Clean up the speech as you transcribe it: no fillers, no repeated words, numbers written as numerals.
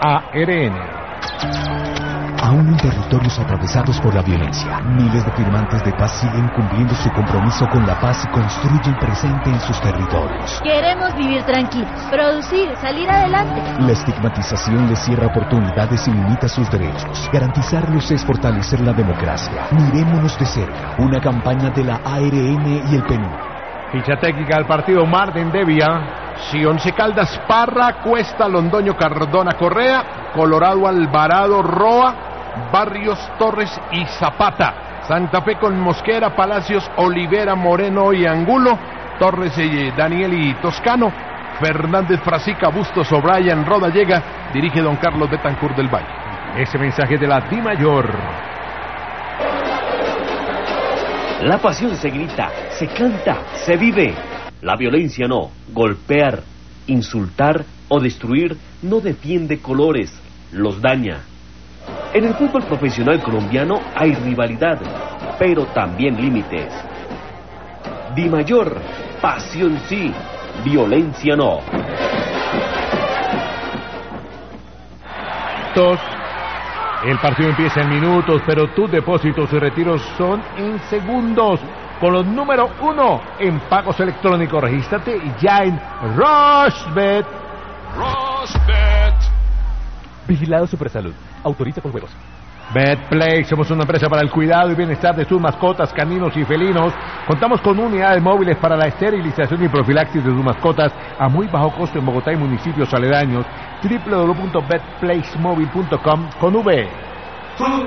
ARN. Aún en territorios atravesados por la violencia, miles de firmantes de paz siguen cumpliendo su compromiso con la paz y construyen presente en sus territorios. Queremos vivir tranquilos, producir, salir adelante. La estigmatización les cierra oportunidades y limita sus derechos. Garantizarlos es fortalecer la democracia. Mirémonos de cerca. Una campaña de la ARN y el PNUD. Ficha técnica del partido: Marden Devia. Si Once Caldas, Parra, Cuesta, Londoño, Cardona, Correa, Colorado, Alvarado, Roa, Barrios, Torres y Zapata. Santa Fe con Mosquera, Palacios, Olivera, Moreno y Angulo. Torres, Daniel y Toscano. Fernández, Frasica, Bustos, O'Brien, Rodallega. Dirige don Carlos Betancourt del Valle. Ese mensaje de la DIMAYOR. La pasión se grita, se canta, se vive. La violencia no. Golpear, insultar o destruir no defiende colores, los daña. En el fútbol profesional colombiano hay rivalidad, pero también límites. DIMAYOR, pasión sí, violencia no. El partido empieza en minutos, pero tus depósitos y retiros son en segundos. Con los número 1 en pagos electrónicos, regístrate ya en Rushbet. Vigilado Supersalud. Autoriza con juegos. BetPlay, somos una empresa para el cuidado y bienestar de sus mascotas, caninos y felinos. Contamos con unidades móviles para la esterilización y profilaxis de sus mascotas a muy bajo costo en Bogotá y municipios aledaños. www.betplaysmobile.com con V.